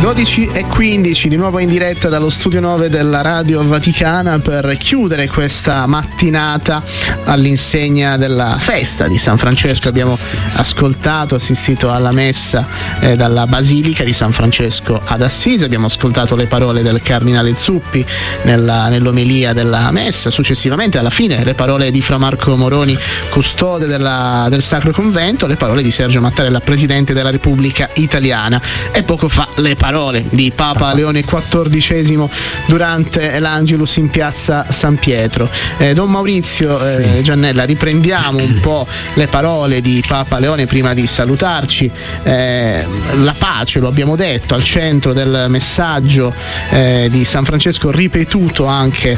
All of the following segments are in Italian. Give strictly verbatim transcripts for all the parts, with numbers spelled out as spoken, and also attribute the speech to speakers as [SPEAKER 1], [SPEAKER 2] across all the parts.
[SPEAKER 1] dodici e quindici, di nuovo in diretta dallo studio nove della Radio Vaticana per chiudere questa mattinata all'insegna della festa di San Francesco. Abbiamo sì, sì. ascoltato, assistito alla messa eh, dalla Basilica di San Francesco ad Assisi, abbiamo ascoltato le parole del Cardinale Zuppi nella, nell'omelia della messa, successivamente alla fine le parole di Fra Marco Moroni, custode della, del Sacro Convento, le parole di Sergio Mattarella, Presidente della Repubblica Italiana, e poco fa le parole di Papa Leone quattordicesimo durante l'Angelus in piazza San Pietro. Eh, Don Maurizio sì. eh, Giannella, riprendiamo un po' le parole di Papa Leone prima di salutarci. Eh, la pace, lo abbiamo detto, al centro del messaggio eh, di San Francesco, ripetuto anche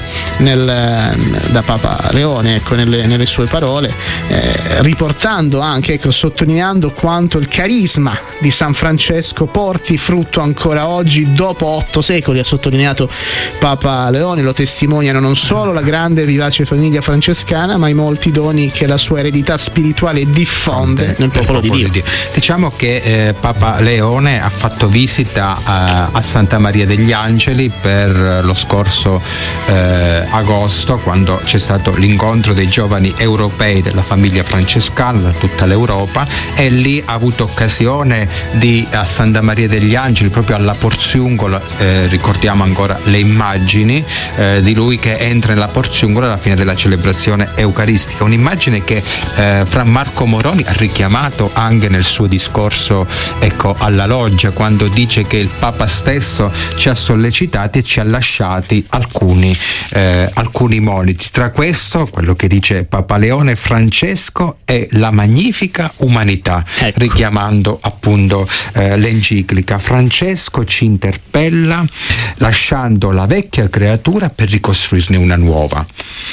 [SPEAKER 1] nel, da Papa Leone, ecco, nelle, nelle sue parole, eh, riportando anche, ecco, sottolineando quanto il carisma di San Francesco porti frutto ancora oggi dopo otto secoli, ha sottolineato Papa Leone. Lo testimoniano non solo la grande e vivace famiglia francescana, ma i molti doni che la sua eredità spirituale diffonde nel popolo, popolo di Dio. Dio.
[SPEAKER 2] Diciamo che eh, Papa Leone ha fatto visita a, a Santa Maria degli Angeli per lo scorso eh, agosto, quando c'è stato l'incontro dei giovani europei della famiglia francescana da tutta l'Europa, e lì ha avuto occasione di, a Santa Maria degli Angeli, proprio alla Porziungola, eh, ricordiamo ancora le immagini eh, di lui che entra nella Porziungola alla fine della celebrazione eucaristica, un'immagine che eh, Fra Marco Moroni ha richiamato anche nel suo discorso, ecco, alla loggia, quando dice che il Papa stesso ci ha sollecitati e ci ha lasciati alcuni, eh, alcuni moniti. Tra questo, quello che dice Papa Leone, Francesco è la magnifica umanità, ecco. richiamando appunto eh, l'enciclica. Francesco ci interpella lasciando la vecchia creatura per ricostruirne una nuova.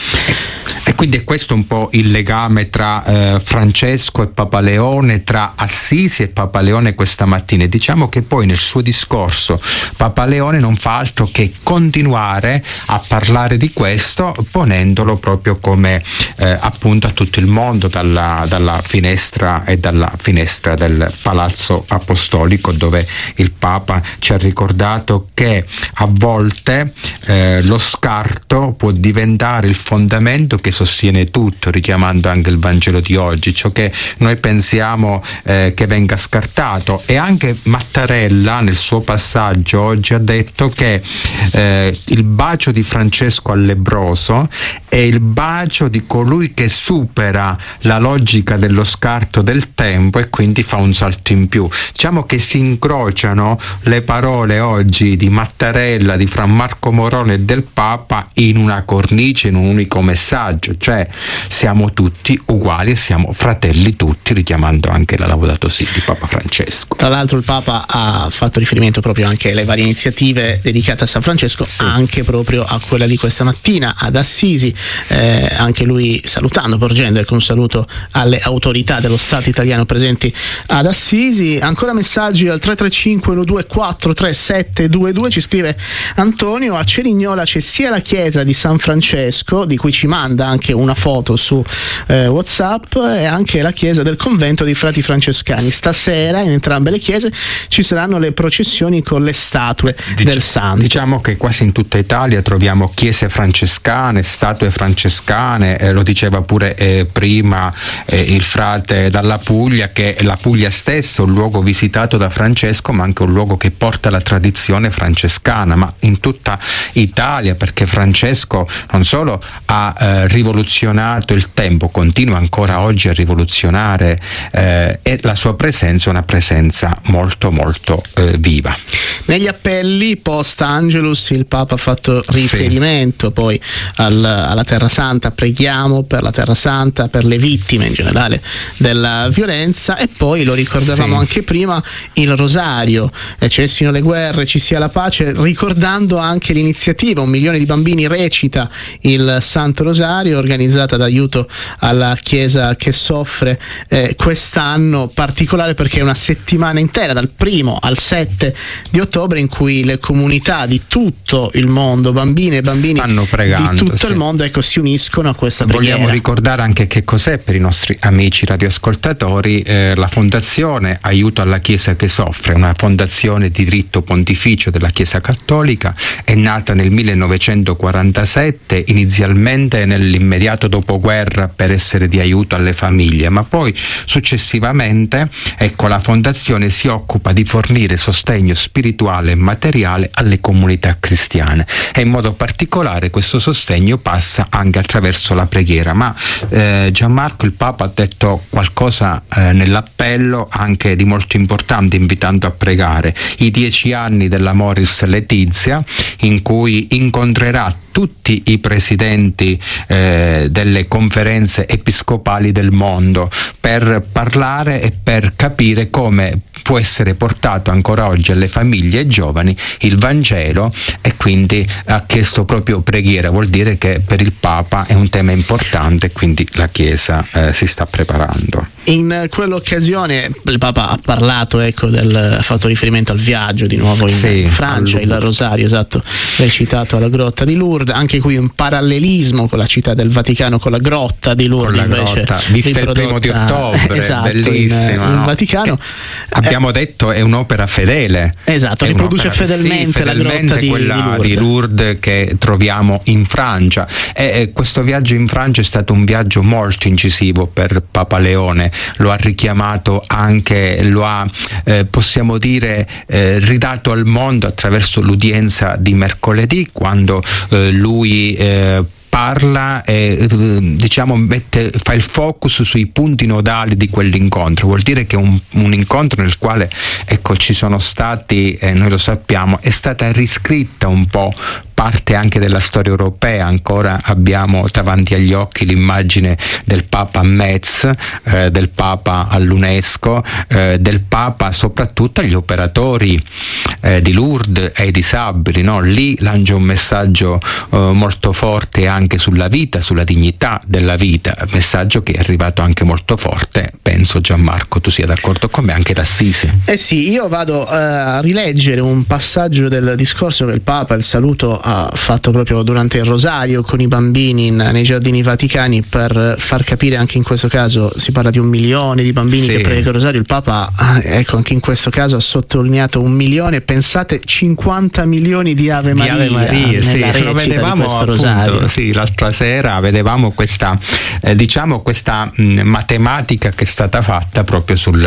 [SPEAKER 2] E quindi è questo un po' il legame tra eh, Francesco e Papa Leone, tra Assisi e Papa Leone questa mattina. E diciamo che poi nel suo discorso Papa Leone non fa altro che continuare a parlare di questo, ponendolo proprio come eh, appunto a tutto il mondo, dalla, dalla finestra e dalla finestra del Palazzo Apostolico, dove il Papa ci ha ricordato che a volte eh, lo scarto può diventare il fondamento che sostiene tutto, richiamando anche il Vangelo di oggi, ciò che noi pensiamo eh, che venga scartato. E anche Mattarella nel suo passaggio oggi ha detto che eh, il bacio di Francesco al lebbroso è il bacio di colui che supera la logica dello scarto del tempo e quindi fa un salto in più. Diciamo che si incrociano le parole oggi di Mattarella, di Fra Marco Moroni e del Papa in una cornice, in un unico messaggio, cioè siamo tutti uguali e siamo fratelli tutti, richiamando anche la Laudato Si di Papa Francesco.
[SPEAKER 1] Tra l'altro il Papa ha fatto riferimento proprio anche alle varie iniziative dedicate a San Francesco, sì. anche proprio a quella di questa mattina ad Assisi, eh, anche lui salutando, porgendo un saluto alle autorità dello Stato italiano presenti ad Assisi. Ancora messaggi al tre tre cinque uno due quattro tre sette due due, ci scrive Antonio: a Cerignola c'è sia la chiesa di San Francesco, di cui ci manda anche una foto su eh, WhatsApp, e anche la chiesa del convento dei frati francescani. Stasera in entrambe le chiese ci saranno le processioni con le statue Dic- del santo.
[SPEAKER 2] Diciamo che quasi in tutta Italia troviamo chiese francescane, statue francescane, eh, lo diceva pure eh, prima eh, il frate dalla Puglia, che la Puglia stessa è un luogo visitato da Francesco, ma anche un luogo che porta la tradizione francescana, ma in tutta Italia, perché Francesco non solo ha eh, rivoluzionato il tempo, continua ancora oggi a rivoluzionare eh, e la sua presenza è una presenza molto molto eh, viva.
[SPEAKER 1] Negli appelli post Angelus il Papa ha fatto riferimento sì. poi al, alla Terra Santa, preghiamo per la Terra Santa, per le vittime in generale della violenza, e poi lo ricordavamo sì. anche prima, il rosario, eh, cessino le guerre, ci sia la pace, ricordando anche l'iniziativa, un milione di bambini recita il Santo Rosario, Rosario, organizzata da Aiuto alla Chiesa che soffre, eh, quest'anno particolare perché è una settimana intera dal primo al sette di ottobre in cui le comunità di tutto il mondo, bambine e bambini pregando, di tutto sì. il mondo, ecco, si uniscono a questa preghiera.
[SPEAKER 2] Vogliamo ricordare anche che cos'è per i nostri amici radioascoltatori eh, la fondazione Aiuto alla Chiesa che soffre, una fondazione di diritto pontificio della Chiesa Cattolica, è nata nel millenovecentoquarantasette, inizialmente nell'immediato dopoguerra per essere di aiuto alle famiglie, ma poi successivamente ecco la fondazione si occupa di fornire sostegno spirituale e materiale alle comunità cristiane e in modo particolare questo sostegno passa anche attraverso la preghiera. Ma eh, Gianmarco, il Papa ha detto qualcosa eh, nell'appello anche di molto importante, invitando a pregare: i dieci anni della Moris Letizia, in cui incontrerà tutti i presidenti eh, delle conferenze episcopali del mondo per parlare e per capire come può essere portato ancora oggi alle famiglie e giovani il Vangelo, e quindi ha chiesto proprio preghiera. Vuol dire che per il Papa è un tema importante e quindi la Chiesa eh, si sta preparando.
[SPEAKER 1] In quell'occasione il Papa ha parlato, ecco, del, ha fatto riferimento al viaggio di nuovo in sì, Francia, il Rosario, esatto, recitato alla grotta di Lourdes, anche qui un parallelismo con la città del Vaticano, con la grotta di Lourdes,
[SPEAKER 2] con la
[SPEAKER 1] invece
[SPEAKER 2] grotta, vista il primo di ottobre,
[SPEAKER 1] esatto,
[SPEAKER 2] bellissima,
[SPEAKER 1] in,
[SPEAKER 2] no?
[SPEAKER 1] in Vaticano.
[SPEAKER 2] Che abbiamo eh, detto è un'opera fedele.
[SPEAKER 1] Esatto, è riproduce fedelmente, sì, fedelmente la grotta di,
[SPEAKER 2] quella
[SPEAKER 1] di, Lourdes.
[SPEAKER 2] di Lourdes che troviamo in Francia. E, e questo viaggio in Francia è stato un viaggio molto incisivo per Papa Leone, lo ha richiamato anche, lo ha eh, possiamo dire eh, ridato al mondo attraverso l'udienza di mercoledì, quando eh, lui eh, parla e diciamo mette, fa il focus sui punti nodali di quell'incontro. Vuol dire che un, un incontro nel quale ecco ci sono stati, eh, noi lo sappiamo, è stata riscritta un po' parte anche della storia europea. Ancora abbiamo davanti agli occhi l'immagine del Papa a Metz, eh, del Papa all'UNESCO, eh, del Papa soprattutto agli operatori eh, di Lourdes e ai disabili, no? Lì lancia un messaggio eh, molto forte anche sulla vita, sulla dignità della vita, messaggio che è arrivato anche molto forte, penso Gianmarco tu sia d'accordo con me, anche da Assisi.
[SPEAKER 1] Eh sì, io vado uh, a rileggere un passaggio del discorso che il Papa, il saluto, ha fatto proprio durante il Rosario con i bambini in, nei giardini vaticani, per far capire anche in questo caso si parla di un milione di bambini sì. che pregano il Rosario. Il Papa, ecco, anche in questo caso ha sottolineato un milione, pensate cinquanta milioni di Ave Maria,
[SPEAKER 2] di Ave Maria sì, lo vedevamo appunto, Rosario. Sì, l'altra sera vedevamo questa eh, diciamo questa mh, matematica che è stata fatta proprio sul,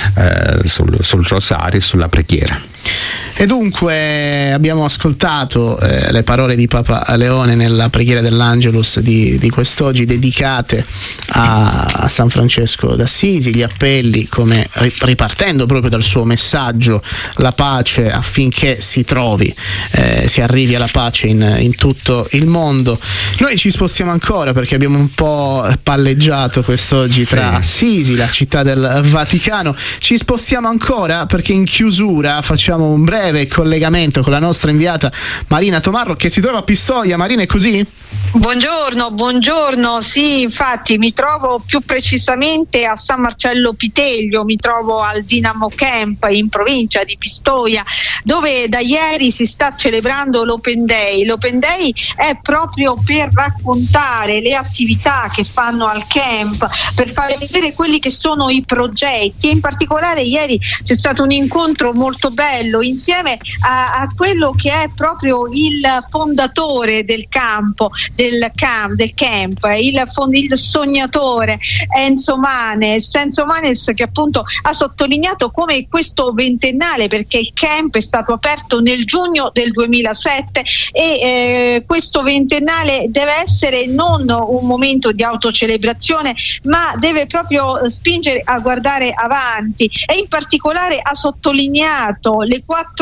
[SPEAKER 2] eh, sul, sul Rosario e sulla preghiera.
[SPEAKER 1] E dunque abbiamo ascoltato eh, le parole di Papa Leone nella preghiera dell'Angelus di, di quest'oggi, dedicate a, a San Francesco d'Assisi, gli appelli, come ripartendo proprio dal suo messaggio, la pace affinché si trovi, eh, si arrivi alla pace in, in tutto il mondo. Noi ci spostiamo ancora perché abbiamo un po' palleggiato quest'oggi tra sì. Assisi, la città del Vaticano. Ci spostiamo ancora perché in chiusura facciamo un breve collegamento con la nostra inviata Marina Tomarro, che si trova a Pistoia. Marina, è così?
[SPEAKER 3] Buongiorno, buongiorno. Sì, infatti mi trovo più precisamente a San Marcello Piteglio, mi trovo al Dinamo Camp in provincia di Pistoia, dove da ieri si sta celebrando l'Open Day. L'Open Day è proprio per raccontare le attività che fanno al camp, per fare vedere quelli che sono i progetti, e in particolare ieri c'è stato un incontro molto bello insieme a, a quello che è proprio il fondatore del campo, del camp, del camp il, il sognatore Enzo Manes, Enzo Manes che appunto ha sottolineato come questo ventennale, perché il camp è stato aperto nel giugno del duemilasette e eh, questo ventennale deve essere non un momento di autocelebrazione, ma deve proprio spingere a guardare avanti, e in particolare ha sottolineato le quattro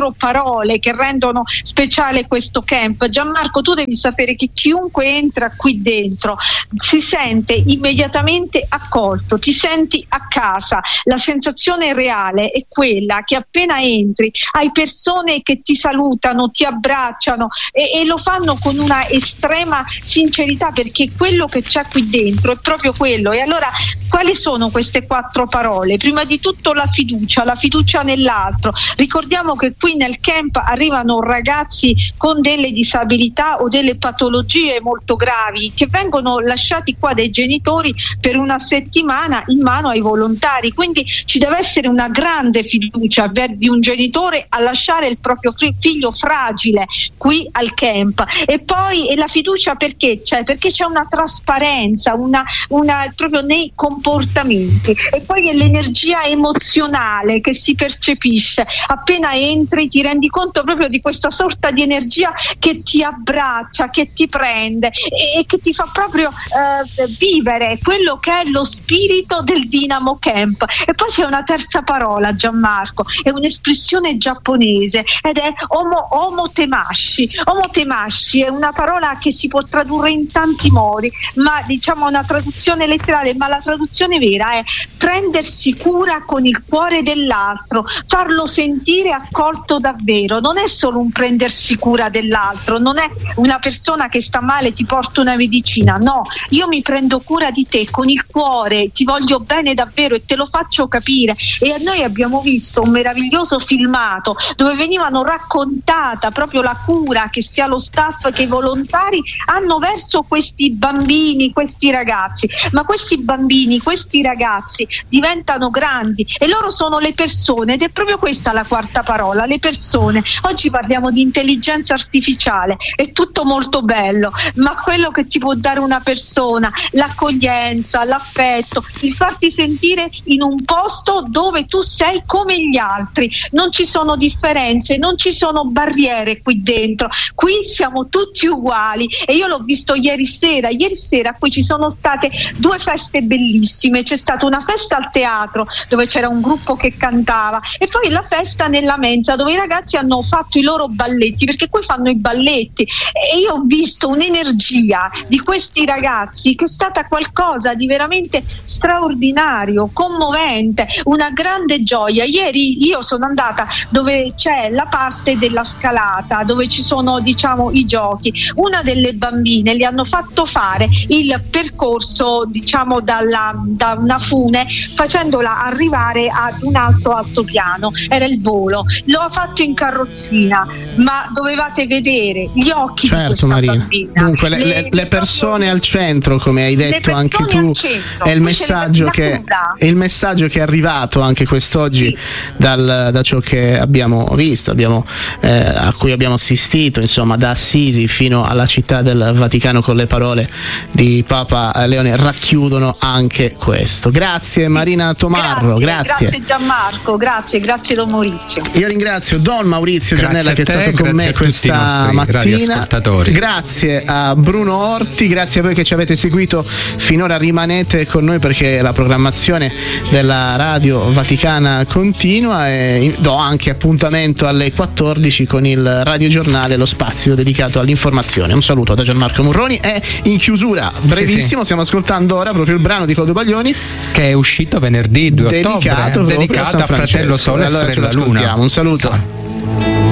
[SPEAKER 3] quattro parole che rendono speciale questo camp. Gianmarco, tu devi sapere che chiunque entra qui dentro si sente immediatamente accolto, ti senti a casa. La sensazione reale è quella che appena entri hai persone che ti salutano, ti abbracciano e, e lo fanno con una estrema sincerità, perché quello che c'è qui dentro è proprio quello. E allora quali sono queste quattro parole? Prima di tutto la fiducia, la fiducia nell'altro. Ricordiamo che qui nel camp arrivano ragazzi con delle disabilità o delle patologie molto gravi che vengono lasciati qua dai genitori per una settimana in mano ai volontari, quindi ci deve essere una grande fiducia di un genitore a lasciare il proprio figlio fragile qui al camp. E poi e la fiducia perché c'è? Perché c'è una trasparenza, una, una proprio nei comportamenti, e poi è l'energia emozionale che si percepisce appena entri, ti rendi conto proprio di questa sorta di energia che ti abbraccia, che ti prende e, e che ti fa proprio eh, vivere quello che è lo spirito del Dynamo Camp. E poi c'è una terza parola, Gianmarco, è un'espressione giapponese ed è omo, omotemashi. Omotemashi è una parola che si può tradurre in tanti modi, ma diciamo una traduzione letterale, ma la traduzione vera è prendersi cura con il cuore dell'altro, farlo sentire accolto davvero. Non è solo un prendersi cura dell'altro, non è una persona che sta male ti porta una medicina, no, io mi prendo cura di te con il cuore, ti voglio bene davvero e te lo faccio capire. E noi abbiamo visto un meraviglioso filmato dove venivano raccontata proprio la cura che sia lo staff che i volontari hanno verso questi bambini, questi ragazzi, ma questi bambini, questi ragazzi diventano grandi e loro sono le persone, ed è proprio questa la quarta parola, le persone. Oggi parliamo di intelligenza artificiale, è tutto molto bello, ma quello che ti può dare una persona, l'accoglienza, l'affetto, il farti sentire in un posto dove tu sei come gli altri, non ci sono differenze, non ci sono barriere qui dentro, qui siamo tutti uguali. E io l'ho visto ieri sera, ieri sera qui ci sono state due feste bellissime, c'è stata una festa al teatro dove c'era un gruppo che cantava e poi la festa nella mensa dove i ragazzi hanno fatto i loro balletti, perché qui fanno i balletti, e io ho visto un'energia di questi ragazzi che è stata qualcosa di veramente straordinario, commovente, una grande gioia. Ieri io sono andata dove c'è la parte della scalata, dove ci sono diciamo i giochi, una delle bambine le hanno fatto fare il percorso diciamo dalla, da una fune facendola arrivare ad un alto altopiano, era il volo, lo ha fatto in carrozzina, ma dovevate vedere gli occhi
[SPEAKER 1] certo,
[SPEAKER 3] di questa
[SPEAKER 1] Marina.
[SPEAKER 3] bambina.
[SPEAKER 1] Dunque le, le, le persone al centro, come hai detto anche tu, è il messaggio che è il messaggio che è arrivato anche quest'oggi sì. dal, da ciò che abbiamo visto, abbiamo, eh, a cui abbiamo assistito, insomma, da Assisi fino alla città del Vaticano, con le parole di Papa Leone racchiudono anche questo. Grazie Marina Tomarro, grazie.
[SPEAKER 3] Grazie, grazie Gianmarco, grazie, grazie Don Maurizio.
[SPEAKER 1] Io ringrazio Don Maurizio Giannella che è stato con me questa mattina. Grazie a Bruno Orti, grazie a voi che ci avete seguito finora, rimanete con noi perché la programmazione della Radio Vaticana continua e do anche appuntamento alle quattordici con il Radio Giornale, lo spazio dedicato all'informazione. Un saluto da Gianmarco Murroni e in chiusura brevissimo sì, sì. stiamo ascoltando ora proprio il brano di Claudio Baglioni
[SPEAKER 2] che è uscito venerdì due ottobre dedicato, dedicato a, a Fratello Sole e allora Sorella Luna.
[SPEAKER 1] Un saluto. Sì.